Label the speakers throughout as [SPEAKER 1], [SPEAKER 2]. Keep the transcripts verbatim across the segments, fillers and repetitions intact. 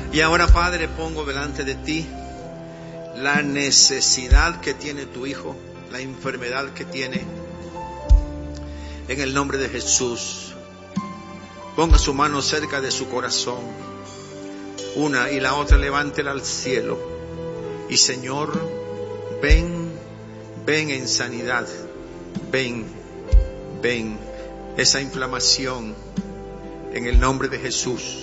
[SPEAKER 1] Y ahora, Padre, pongo delante de ti la necesidad que tiene tu hijo, la enfermedad que tiene. En el nombre de Jesús, ponga su mano cerca de su corazón, una y la otra levántela al cielo. Y Señor, ven, ven en sanidad, ven, ven esa inflamación en el nombre de Jesús,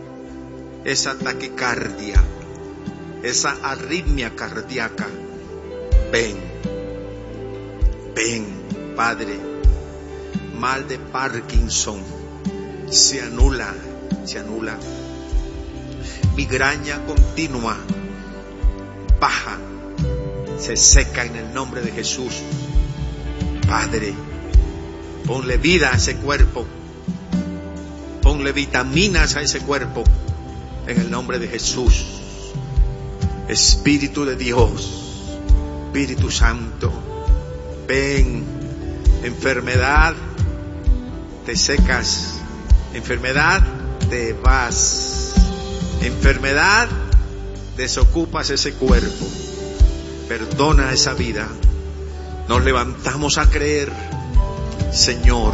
[SPEAKER 1] esa taquicardia, esa arritmia cardíaca, ven, ven, Padre. Mal de Parkinson se anula, se anula. Migraña continua, baja, se seca en el nombre de Jesús. Padre, ponle vida a ese cuerpo, ponle vitaminas a ese cuerpo, en el nombre de Jesús. Espíritu de Dios, Espíritu Santo, ven. Enfermedad, te secas. Enfermedad, te vas. Enfermedad, desocupas ese cuerpo. Perdona esa vida. Nos levantamos a creer, Señor,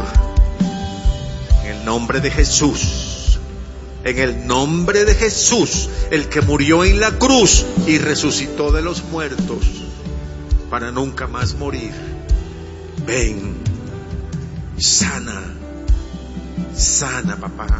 [SPEAKER 1] en el nombre de Jesús, en el nombre de Jesús, el que murió en la cruz y resucitó de los muertos para nunca más morir. Ven, sana, sana, papá,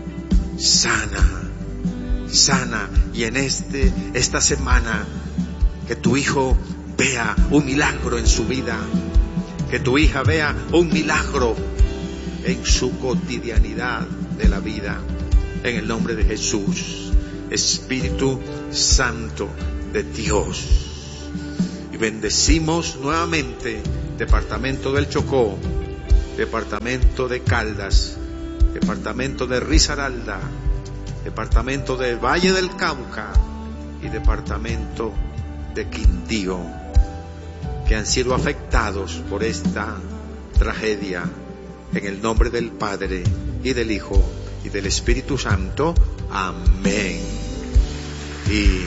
[SPEAKER 1] sana, sana. Y en este, esta semana, que tu hijo vea un milagro en su vida, que tu hija vea un milagro en su cotidianidad de la vida, en el nombre de Jesús. Espíritu Santo de Dios. Y bendecimos nuevamente departamento del Chocó, departamento de Caldas, departamento de Risaralda, departamento del Valle del Cauca y departamento de Quindío, que han sido afectados por esta tragedia, en el nombre del Padre y del Hijo y del Espíritu Santo. Amén y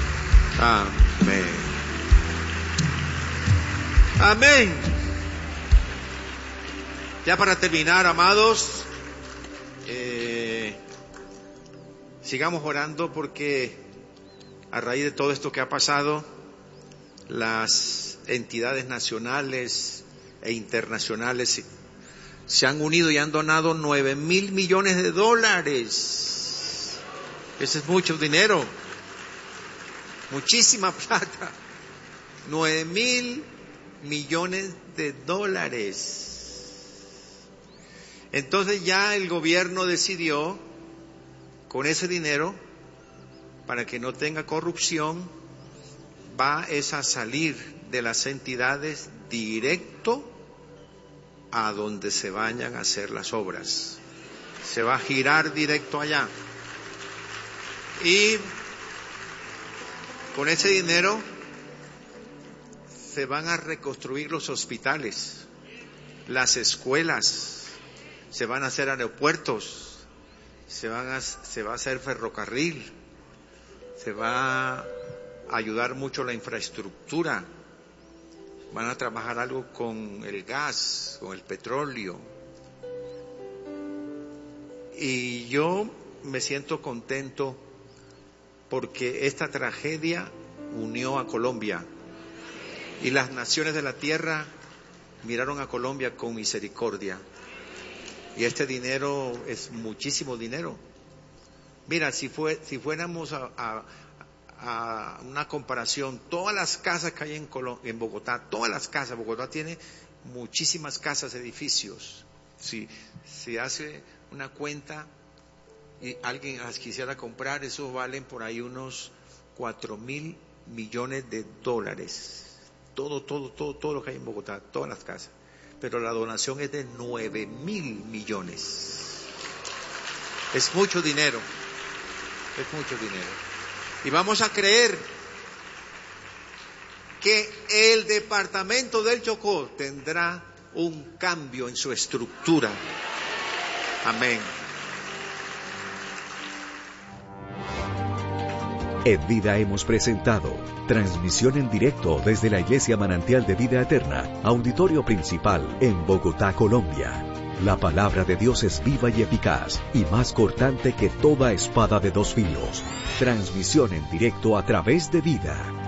[SPEAKER 1] amén. Amén. Ya para terminar, amados, eh, sigamos orando, porque a raíz de todo esto que ha pasado, las entidades nacionales e internacionales se han unido y han donado nueve mil millones de dólares. Ese es mucho dinero, muchísima plata. Nueve mil millones de dólares. Entonces ya el gobierno decidió, con ese dinero, para que no tenga corrupción, va es a salir de las entidades directo a donde se vayan a hacer las obras. Se va a girar directo allá. Y con ese dinero se van a reconstruir los hospitales, las escuelas, se van a hacer aeropuertos, se van a, se va a hacer ferrocarril, se va a ayudar mucho la infraestructura, van a trabajar algo con el gas, con el petróleo. Y yo me siento contento porque esta tragedia unió a Colombia. Y las naciones de la tierra miraron a Colombia con misericordia. Y este dinero es muchísimo dinero. Mira, si fue, si fuéramos a, a, a una comparación, todas las casas que hay en, Colo- en Bogotá, todas las casas, Bogotá tiene muchísimas casas, edificios. Si se hace una cuenta y alguien las quisiera comprar, esos valen por ahí unos cuatro mil millones de dólares. Todo, todo, todo, todo lo que hay en Bogotá, todas las casas. Pero la donación es de nueve mil millones. Es mucho dinero. Es mucho dinero. Y vamos a creer que el departamento del Chocó tendrá un cambio en su estructura. Amén.
[SPEAKER 2] En Vida hemos presentado transmisión en directo desde la Iglesia Manantial de Vida Eterna, auditorio principal en Bogotá, Colombia. La palabra de Dios es viva y eficaz y más cortante que toda espada de dos filos. Transmisión en directo a través de Vida.